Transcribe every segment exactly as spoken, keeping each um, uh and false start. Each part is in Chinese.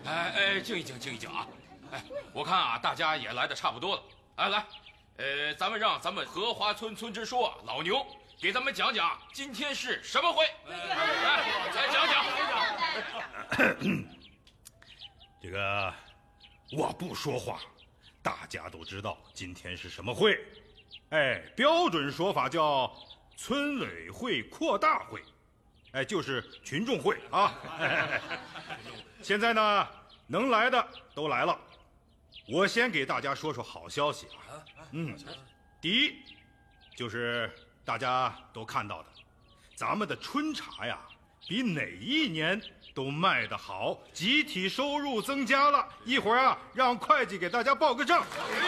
哎哎，静一静，静一静啊！哎，我看啊，大家也来的差不多了。哎，来，呃，咱们让咱们荷花村村支书老牛给咱们讲讲今天是什么会。来，来讲讲。 这个我不说话，大家都知道今天是什么会。哎，标准说法叫村委会扩大会，哎，就是群众会啊。现在呢，能来的都来了。我先给大家说说好消息啊。嗯，第一就是大家都看到的，咱们的春茶呀，比哪一年都卖得好，集体收入增加了。一会儿啊，让会计给大家报个账。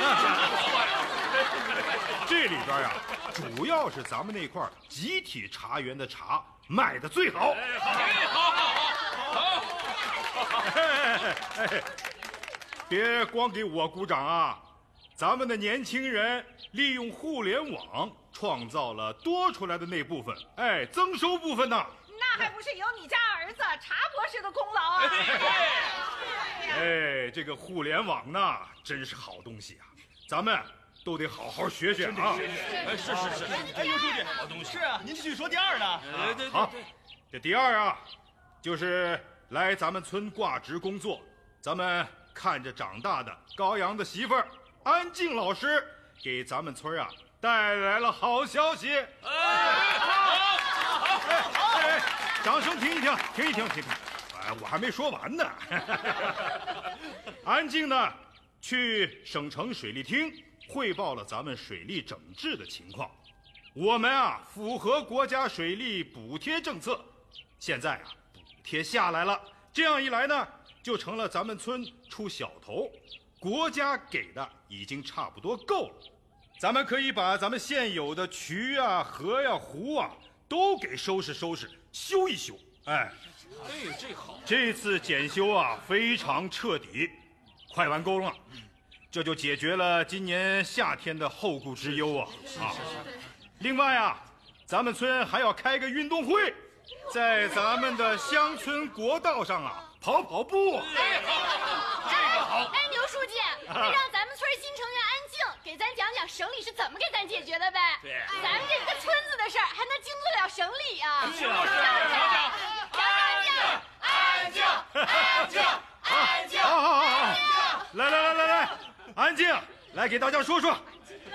这里边啊，主要是咱们那块集体茶园的茶卖得最好。 哎，好好好好。 哎，别光给我鼓掌啊！咱们的年轻人利用互联网创造了多出来的那部分，哎，增收部分呢。 那还不是有你家儿子茶博士的功劳啊！ 哎，这个互联网呢，真是好东西啊，咱们都得好好学学啊！ 哎，是是是， 哎，牛书记，好东西。是啊，您继续说第二呢。 对对好，这第二啊，就是来咱们村挂职工作，咱们看着长大的高阳的媳妇儿安静老师，给咱们村啊带来了好消息。 哎，好， 哎哎，掌声停一停，停一停，停一停。哎，我还没说完呢。安静呢，去省城水利厅汇报了咱们水利整治的情况。我们啊，符合国家水利补贴政策，现在啊，补贴下来了。这样一来呢，就成了咱们村出小头，国家给的已经差不多够了。咱们可以把咱们现有的渠啊、河呀、湖啊都给收拾收拾，修一修。哎， 哎，这好。 这次检修啊非常彻底，快完工了，这就解决了今年夏天的后顾之忧啊啊！另外啊，咱们村还要开个运动会，在咱们的乡村国道上啊跑跑步。 哎，好，这个好。 哎，牛书记，你让咱们村新成员安静，给咱讲讲省里是怎么给咱解决的呗？ 对， 咱们这个村子的事儿还能经得了省里啊？ 是啊，是啊，讲讲。 安静，安静，安静， 好好好好，来来来来来，安静，来给大家说说。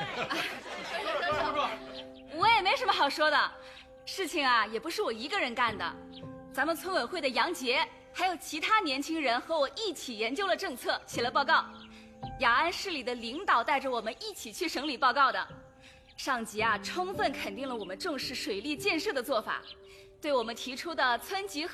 我也没什么好说的，事情啊也不是我一个人干的，咱们村委会的杨杰还有其他年轻人和我一起研究了政策，写了报告。雅安市里的领导带着我们一起去省里报告的。上级啊充分肯定了我们重视水利建设的做法，对我们提出的村级